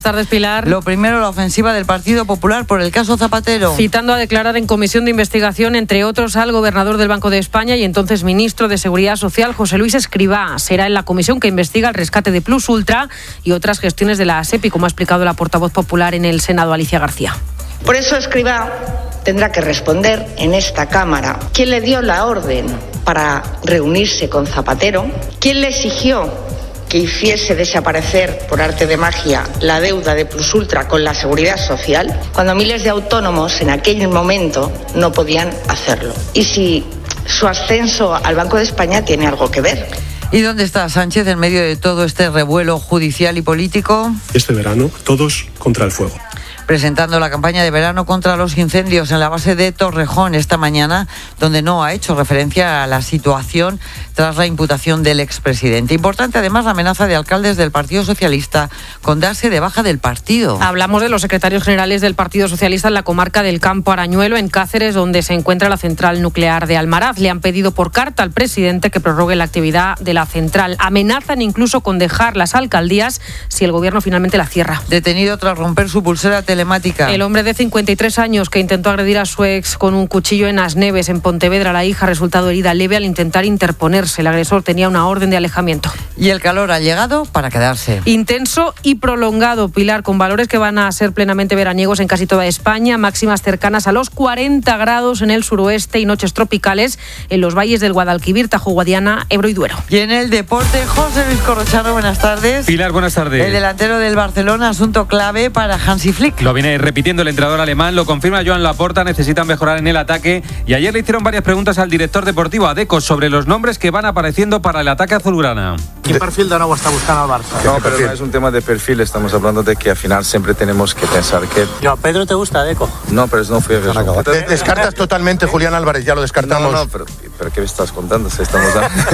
tardes, Pilar. Lo primero, la ofensiva del Partido Popular por el caso Zapatero. Citando a declarar en comisión de investigación, entre otros, al gobernador del Banco de España y entonces ministro de Seguridad Social, José Luis Escrivá. Será en la comisión que investiga el rescate de Plus Ultra y otras gestiones de la SEPI, como ha explicado la portavoz popular en el Senado, Alicia García. Por eso Escrivá tendrá que responder en esta Cámara quién le dio la orden para reunirse con Zapatero, quién le exigió que hiciese desaparecer por arte de magia la deuda de Plus Ultra con la Seguridad Social, cuando miles de autónomos en aquel momento no podían hacerlo. Y si su ascenso al Banco de España tiene algo que ver. ¿Y dónde está Sánchez en medio de todo este revuelo judicial y político? Este verano, todos contra el fuego. Presentando la campaña de verano contra los incendios en la base de Torrejón esta mañana, donde no ha hecho referencia a la situación tras la imputación del expresidente. Importante además la amenaza de alcaldes del Partido Socialista con darse de baja del partido. Hablamos de los secretarios generales del Partido Socialista en la comarca del Campo Arañuelo, en Cáceres, donde se encuentra la central nuclear de Almaraz. Le han pedido por carta al presidente que prorrogue la actividad de la central. Amenazan incluso con dejar las alcaldías si el gobierno finalmente la cierra. Detenido tras romper su pulsera telemática. El hombre de 53 años que intentó agredir a su ex con un cuchillo en Asneves, en Pontevedra, la hija ha resultado herida leve al intentar interponerse. El agresor tenía una orden de alejamiento. Y el calor ha llegado para quedarse. Intenso y prolongado, Pilar, con valores que van a ser plenamente veraniegos en casi toda España, máximas cercanas a los 40 grados en el suroeste y noches tropicales en los valles del Guadalquivir, Tajo, Guadiana, Ebro y Duero. Y en el deporte, José Luis Corrochano, buenas tardes. Pilar, buenas tardes. El delantero del Barcelona, asunto clave para Hansi Flick. Lo viene repitiendo el entrenador alemán, lo confirma Joan Laporta, necesitan mejorar en el ataque y ayer le hicieron varias preguntas al director deportivo, a Deco, sobre los nombres que van apareciendo para el ataque azulgrana. ¿Qué perfil de nuevo está buscando al Barça? No, pero no es un tema de perfil, estamos hablando de que al final siempre tenemos que pensar que... Yo, ¿Pedro te gusta, Deco? No, pero no fui a ver. ¿Descartas totalmente Julián Álvarez? Ya lo descartamos. No, pero ¿qué me estás contando? Si estamos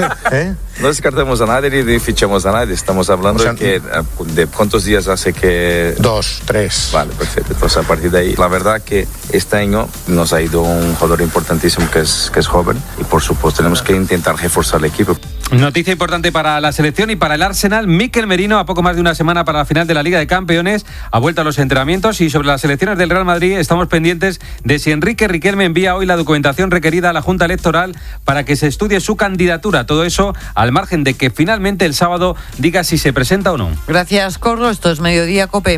No descartamos a nadie ni fichamos a nadie, estamos hablando de cuántos días hace que... 2, 3. Vale, perfecto. Entonces a partir de ahí, la verdad que este año nos ha ido un jugador importantísimo que es joven y por supuesto tenemos que intentar reforzar el equipo. Noticia importante para la selección y para el Arsenal. Mikel Merino, a poco más de una semana para la final de la Liga de Campeones, ha vuelto a los entrenamientos y sobre las selecciones del Real Madrid estamos pendientes de si Enrique Riquelme envía hoy la documentación requerida a la Junta Electoral para que se estudie su candidatura. Todo eso al margen de que finalmente el sábado diga si se presenta o no. Gracias, Corro. Esto es Mediodía COPE.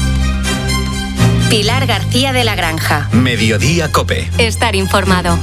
Pilar García de la Granja. Mediodía COPE. Estar informado.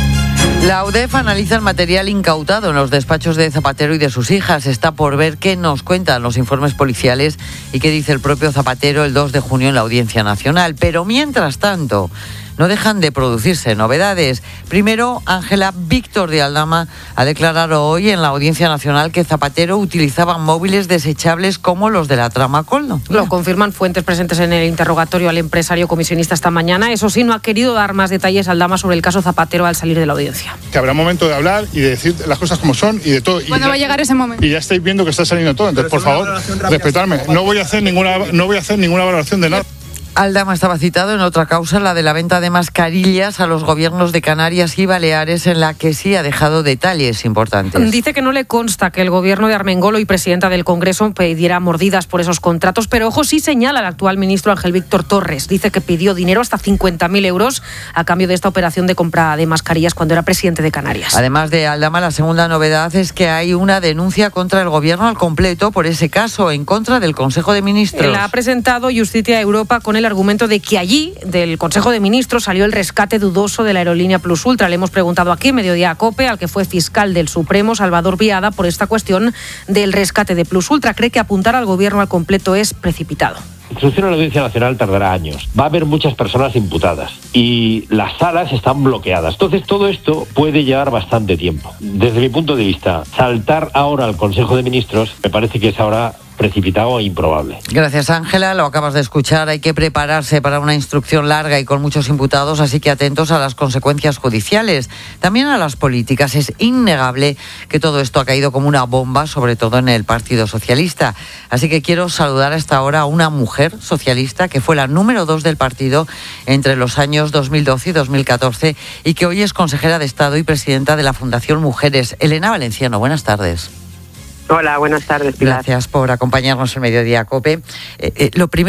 La UDEF analiza el material incautado en los despachos de Zapatero y de sus hijas. Está por ver qué nos cuentan los informes policiales y qué dice el propio Zapatero el 2 de junio en la Audiencia Nacional. Pero mientras tanto, no dejan de producirse novedades. Primero, Ángela Víctor de Aldama ha declarado hoy en la Audiencia Nacional que Zapatero utilizaba móviles desechables como los de la trama Koldo. Lo confirman fuentes presentes en el interrogatorio al empresario comisionista esta mañana. Eso sí, no ha querido dar más detalles Aldama sobre el caso Zapatero al salir de la audiencia. Que habrá un momento de hablar y de decir las cosas como son y de todo. ¿Cuándo va a llegar ese momento? Y ya estáis viendo que está saliendo todo. Entonces, por favor, respetarme. No voy a hacer ninguna valoración de nada. Aldama estaba citado en otra causa, la de la venta de mascarillas a los gobiernos de Canarias y Baleares, en la que sí ha dejado detalles importantes. Dice que no le consta que el gobierno de Armengolo y presidenta del Congreso pidiera mordidas por esos contratos, pero ojo, sí señala al actual ministro Ángel Víctor Torres. Dice que pidió dinero hasta 50.000 euros a cambio de esta operación de compra de mascarillas cuando era presidente de Canarias. Además de Aldama, la segunda novedad es que hay una denuncia contra el gobierno al completo por ese caso en contra del Consejo de Ministros. La ha presentado Justicia Europa con el argumento de que allí, del Consejo de Ministros, salió el rescate dudoso de la aerolínea Plus Ultra. Le hemos preguntado aquí, Mediodía COPE, al que fue fiscal del Supremo, Salvador Viada, por esta cuestión del rescate de Plus Ultra. Cree que apuntar al gobierno al completo es precipitado. La instrucción a la Audiencia Nacional tardará años. Va a haber muchas personas imputadas y las salas están bloqueadas. Entonces todo esto puede llevar bastante tiempo. Desde mi punto de vista, saltar ahora al Consejo de Ministros me parece que es ahora precipitado e improbable. Gracias, Ángela. Lo acabas de escuchar. Hay que prepararse para una instrucción larga y con muchos imputados, así que atentos a las consecuencias judiciales. También a las políticas. Es innegable que todo esto ha caído como una bomba, sobre todo en el Partido Socialista. Así que quiero saludar hasta ahora a una mujer socialista que fue la número 2 del partido entre los años 2012 y 2014 y que hoy es consejera de Estado y presidenta de la Fundación Mujeres. Elena Valenciano, buenas tardes. Hola, buenas tardes, Pilar. Gracias por acompañarnos en Mediodía COPE. Lo primero